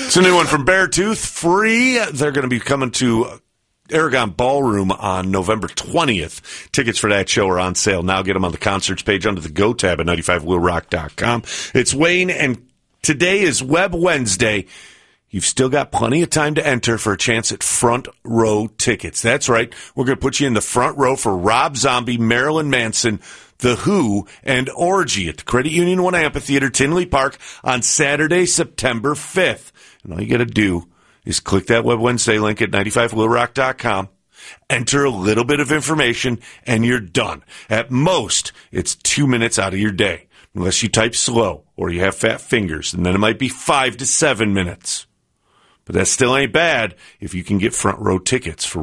It's a new one from Beartooth, free. They're going to be coming to Aragon Ballroom on November 20th. Tickets for that show are on sale now. Get them on the concerts page under the Go tab at 95willrock.com. It's Wayne, and today is Web Wednesday. You've still got plenty of time to enter for a chance at front row tickets. That's right. We're going to put you in the front row for Rob Zombie, Marilyn Manson, The Who, and Orgy at the Credit Union 1 Amphitheater, Tinley Park on Saturday, September 5th. And all you got to do is click that Web Wednesday link at 95willrock.com, enter a little bit of information, and you're done. At most, it's 2 minutes out of your day, unless you type slow or you have fat fingers, and then it might be 5 to 7 minutes. But that still ain't bad if you can get front row tickets for